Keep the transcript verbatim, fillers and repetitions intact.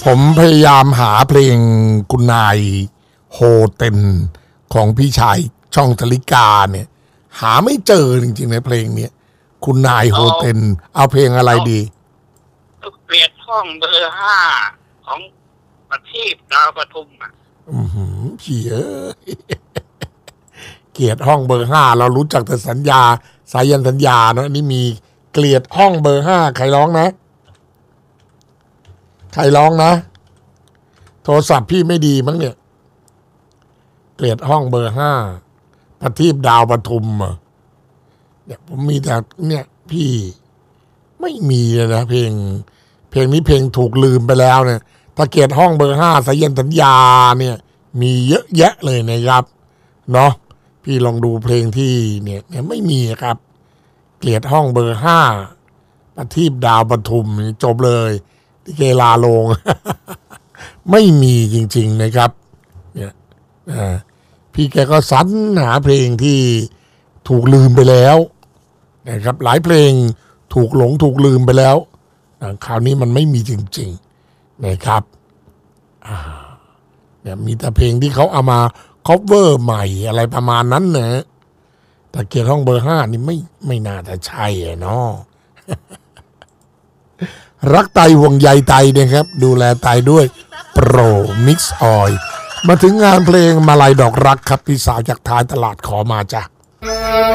ผมพยายามหาเพลงคุณนายโฮเต็นของพี่ชายช่องธลิกาเนี่ยหาไม่เจอจริงๆในเพลงนี้คุณนายโฮเต็นเอาเพลงอะไรดีเกลียดห้องเบอร์ห้าของประทีปดาวปทุมอ่ะอือหือพี่เอ้ยเกลียดห้องเบอร์ห้าเรารู้จักแต่สัญญาสายันสัญญาเนาะนี่มีเกลียดห้องเบอร์ห้าใครร้องนะใครร้องนะโทรศัพท์พี่ไม่ดีมั้งเนี่ยเกลียดห้องเบอร์ห้าประทีปดาวปทุมอ่ะเนี่ยผมมีแต่เนี่ยพี่ไม่มีเลยนะเพลงเพลงนี้เพลงถูกลืมไปแล้วเนี่ยถ้าเกลียดห้องเบอร์ห้าสายันสัญญาเนี่ยมีเยอะแยะเลยนะครับเนาะพี่ลองดูเพลงที่เนี่ยเนี่ยไม่มีครับเกลียดห้องเบอร์ห้าประทีปดาวปทุมจบเลยที่เกลาลง ไม่มีจริงๆนะครับเนี่ยพี่แกก็สรรหาเพลงที่ถูกลืมไปแล้วนะครับหลายเพลงถูกหลงถูกลืมไปแล้วคราวนี้มันไม่มีจริงๆนะครับเนี่ยมีแต่เพลงที่เขาเอามาคอฟเวอร์ใหม่อะไรประมาณนั้นนะแต่เกียร์ห้องเบอร์ห้านี่ไม่ไม่น่าจะใช่เนาะ รักไตห่วงใยไตนะครับดูแลไตด้วยโปรมิกซ์ออยล์มาถึงงานเพลงมาลัยดอกรักครับพี่สาวจากท้ายตลาดขอมาจ้ะ